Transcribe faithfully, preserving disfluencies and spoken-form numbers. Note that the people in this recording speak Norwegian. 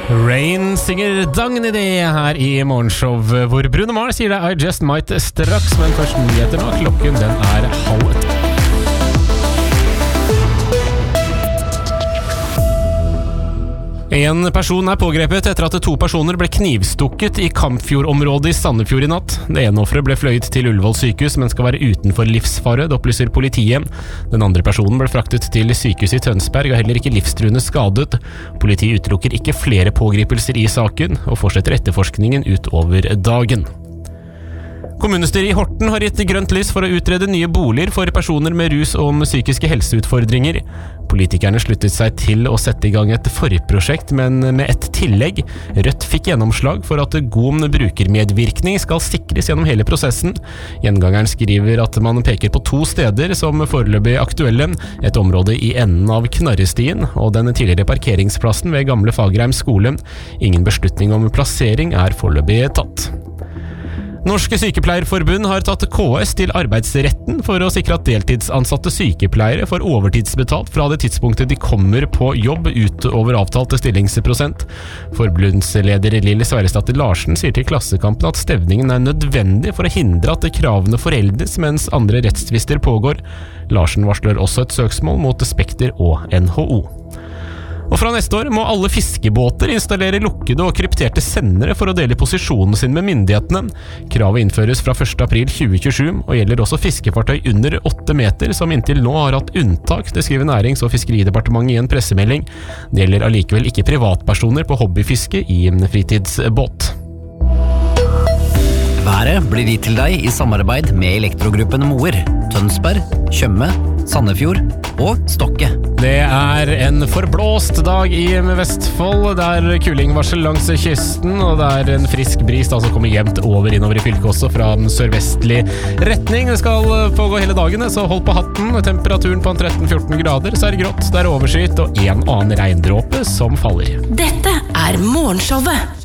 Rain synger Dagen i det her i Morgenshow, hvor Bruno Mars sier det I just might straks, men først nyheter nå. Klokken den er halv ett. En person er pågrepet etter at to personer ble knivstukket i Kampfjord-området i Sandefjord i natt. Det ene offeret ble fløyet til Ullevål sykehus, men skal være utenfor livsfare, det opplyser politiet. Den andre personen ble fraktet til sykehuset i Tønsberg og heller ikke livstruende skadet. Politiet utelukker ikke flere pågripelser i saken, og fortsetter etterforskningen utover dagen. Kommunestyret i Horten har gitt grønt lys for å utrede nye boliger for personer med rus- og psykiske helseutfordringer. Politikerne sluttet seg til å sette i gang et forprosjekt, men med et tillegg. Rødt fikk gjennomslag for at god brukermedvirkning skal sikres gjennom hele prosessen. Gjengangeren skriver at man peker på to steder som foreløpig aktuelle, et område i enden av Knarrestien og den tidligere parkeringsplassen ved Gamle Fagerheim skole. Ingen beslutning om plassering er foreløpig tatt. Norske sykepleierforbund har tatt K S til arbeidsretten for å sikre at deltidsansatte sykepleiere får overtidsbetalt fra det tidspunktet de kommer på jobb utover avtalte stillingsprosent. Forbundsleder Lille Sverresdatter Larsen sier til Klassekampen at stevningen er nødvendig for å hindre at kravene foreldes mens andre rettstvister pågår. Larsen varsler også et søksmål mot Spekter og N H O. Og fra neste år må alle fiskebåter installere lukkede og krypterte sendere for å dele posisjonen sin med myndighetene. Kravet innføres fra første april tjue tjuesju og gjelder også fiskefartøy under åtte meter som inntil nå har hatt unntak, det skriver Nærings- og fiskeridepartementet i en pressemelding. Det gjelder allikevel ikke privatpersoner på hobbyfiske i en fritidsbåt. Været blir gitt til deg i samarbeid med Elektrogruppen Moer, Tønsberg, Tjøme, Sandefjord og Stokke. Det er en forblåst dag i Vestfold. Det er kulingvarsel langs kysten, og det er en frisk bris da, som kommer jevnt over innover i fylket også fra en sørvestlig retning. Det skal pågå hele dagen, så hold på hatten. Temperaturen på tretten til fjorten grader, så er det grått, det er overskyet og en annen regndråpe som faller. Dette er Morgenshowet.